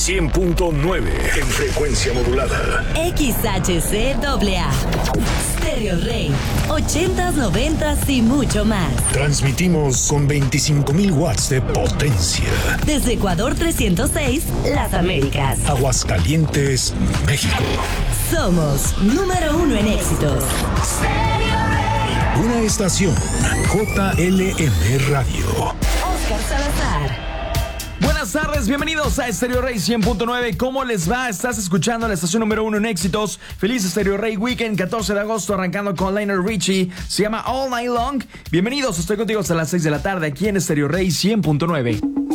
100.9 en frecuencia modulada. XHCAA. Stereo Rey. 80s, 90s y mucho más. Transmitimos con 25,000 watts de potencia. Desde Ecuador 306, Las Américas. Aguascalientes, México. Somos número 1 en éxitos. Una estación JLM Radio. Oscar Salazar. Buenas tardes, bienvenidos a Stereo Rey 100.9. ¿Cómo les va? Estás escuchando la estación número 1 en éxitos. Feliz Stereo Rey Weekend, 14 de agosto, arrancando con Lionel Richie. Se llama All Night Long. Bienvenidos, estoy contigo hasta las 6 de la tarde aquí en Stereo Rey 100.9.